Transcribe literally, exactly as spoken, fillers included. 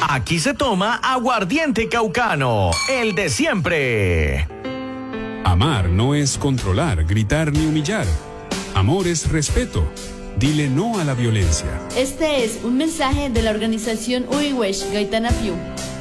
Aquí se toma aguardiente caucano, el de siempre. Amar no es controlar, gritar ni humillar. Amor es respeto. Dile no a la violencia. Este es un mensaje de la organización Uiwesh Gaitana Piu.